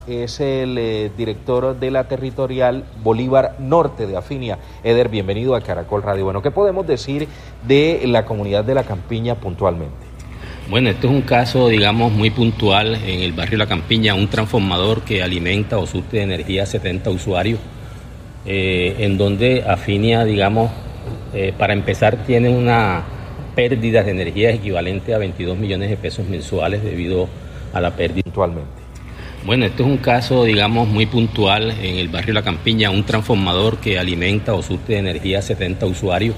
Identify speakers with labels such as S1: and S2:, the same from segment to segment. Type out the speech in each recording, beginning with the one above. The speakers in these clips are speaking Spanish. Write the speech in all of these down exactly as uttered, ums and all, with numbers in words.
S1: Es el eh, director de la territorial Bolívar Norte de Afinia. Eder, bienvenido a Caracol Radio. Bueno, ¿qué podemos decir de la comunidad de La Campiña puntualmente?
S2: Bueno, esto es un caso, digamos, muy puntual en el barrio La Campiña, un transformador que alimenta o surte de energía a setenta usuarios, eh, en donde Afinia, digamos, eh, para empezar, tiene una pérdida de energía equivalente a veintidós millones de pesos mensuales debido a la pérdida.
S1: Puntualmente.
S2: Bueno, esto es un caso, digamos, muy puntual en el barrio La Campiña, un transformador que alimenta o surte de energía a setenta usuarios,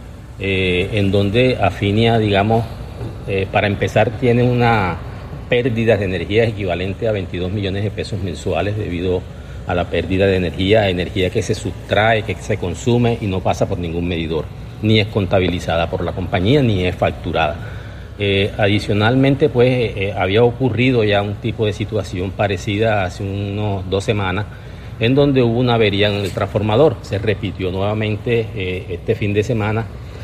S2: eh, en donde Afinia, digamos, eh, para empezar, tiene una pérdida de energía equivalente a veintidós millones de pesos mensuales debido a la pérdida de energía, energía que se sustrae, que se consume y no pasa por ningún medidor, ni es contabilizada por la compañía, ni es facturada. Eh, adicionalmente, pues eh, había ocurrido ya un tipo de situación parecida hace unos dos semanas, en donde hubo una avería en el transformador. Se repitió nuevamente eh, este fin de semana.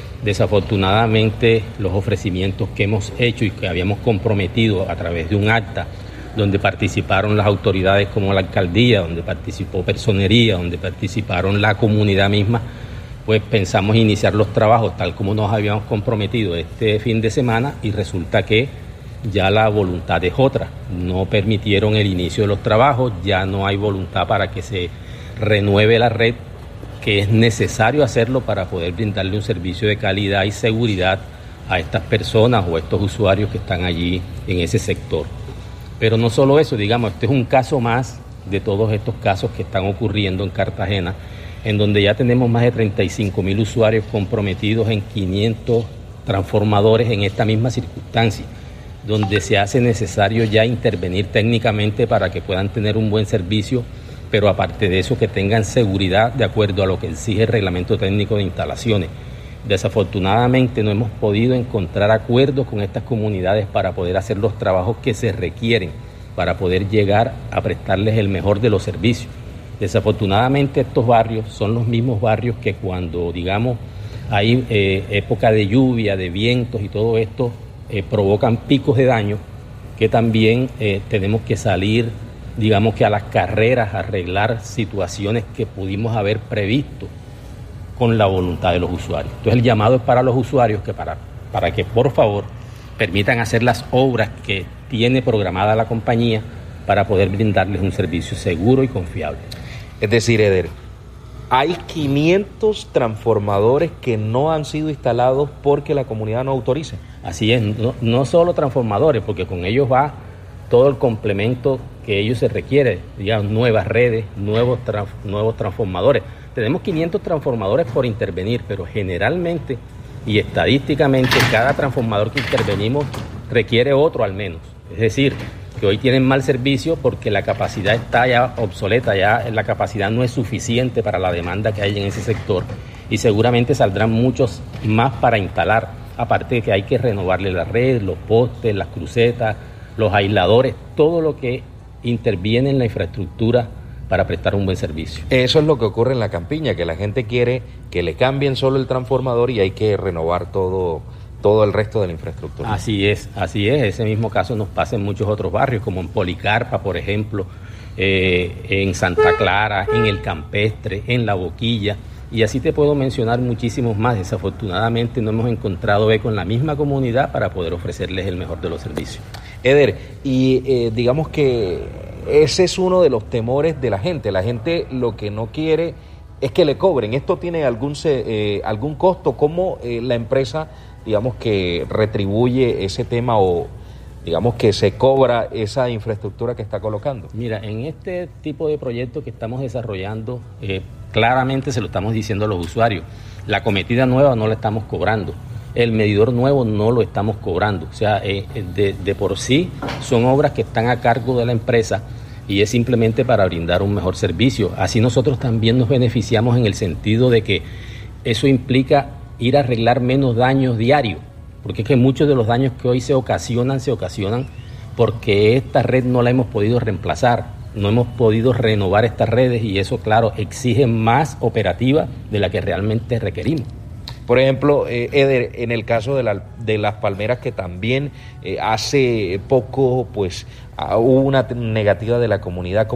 S2: Desafortunadamente, los ofrecimientos que hemos hecho y que habíamos comprometido a través de un acta, donde participaron las autoridades como la alcaldía, donde participó personería, donde participaron la comunidad misma, pues pensamos iniciar los trabajos tal como nos habíamos comprometido este fin de semana y resulta que ya la voluntad es otra. No permitieron el inicio de los trabajos, ya no hay voluntad para que se renueve la red, que es necesario hacerlo para poder brindarle un servicio de calidad y seguridad a estas personas o a estos usuarios que están allí en ese sector. Pero no solo eso, digamos, este es un caso más de todos estos casos que están ocurriendo en Cartagena, en donde ya tenemos más de treinta y cinco mil usuarios comprometidos en quinientos transformadores en esta misma circunstancia, donde se hace necesario ya intervenir técnicamente para que puedan tener un buen servicio, pero aparte de eso que tengan seguridad de acuerdo a lo que exige el reglamento técnico de instalaciones. Desafortunadamente no hemos podido encontrar acuerdos con estas comunidades para poder hacer los trabajos que se requieren para poder llegar a prestarles el mejor de los servicios. Desafortunadamente estos barrios son los mismos barrios que cuando, digamos, hay eh, época de lluvia, de vientos y todo esto, eh, provocan picos de daño que también eh, tenemos que salir, digamos que a las carreras, a arreglar situaciones que pudimos haber previsto con la voluntad de los usuarios. Entonces el llamado es para los usuarios que para, para que por favor permitan hacer las obras que tiene programada la compañía para poder brindarles un servicio seguro y confiable.
S1: Es decir, Eder, hay quinientos transformadores que no han sido instalados porque la comunidad no autorice.
S2: Así es, no, no solo transformadores, porque con ellos va todo el complemento que ellos se requiere, digamos, nuevas redes, nuevos, trans, nuevos transformadores. Tenemos quinientos transformadores por intervenir, pero generalmente y estadísticamente cada transformador que intervenimos requiere otro al menos. Es decir, que hoy tienen mal servicio porque la capacidad está ya obsoleta, ya la capacidad no es suficiente para la demanda que hay en ese sector y seguramente saldrán muchos más para instalar, aparte de que hay que renovarle la red, los postes, las crucetas, los aisladores, todo lo que interviene en la infraestructura para prestar un buen servicio.
S1: Eso es lo que ocurre en La Campiña, que la gente quiere que le cambien solo el transformador y hay que renovar todo todo el resto de la infraestructura.
S2: Así es, así es. Ese mismo caso nos pasa en muchos otros barrios, como en Policarpa, por ejemplo, eh, en Santa Clara, en El Campestre, en La Boquilla, y así te puedo mencionar muchísimos más. Desafortunadamente no hemos encontrado eco en la misma comunidad para poder ofrecerles el mejor de los servicios.
S1: Eder, y eh, digamos que ese es uno de los temores de la gente. La gente lo que no quiere es que le cobren. ¿Esto tiene algún, eh, algún costo? ¿Cómo eh, la empresa digamos que retribuye ese tema o digamos que se cobra esa infraestructura que está colocando?
S2: Mira, en este tipo de proyectos que estamos desarrollando, eh, claramente se lo estamos diciendo a los usuarios. La cometida nueva no la estamos cobrando, el medidor nuevo no lo estamos cobrando. O sea, eh, de, de por sí son obras que están a cargo de la empresa y es simplemente para brindar un mejor servicio. Así nosotros también nos beneficiamos en el sentido de que eso implica ir a arreglar menos daños diarios, porque es que muchos de los daños que hoy se ocasionan, se ocasionan porque esta red no la hemos podido reemplazar, no hemos podido renovar estas redes y eso, claro, exige más operativa de la que realmente requerimos.
S1: Por ejemplo, eh, Eder, en el caso de, la, de las palmeras, que también eh, hace poco pues uh, hubo una negativa de la comunidad.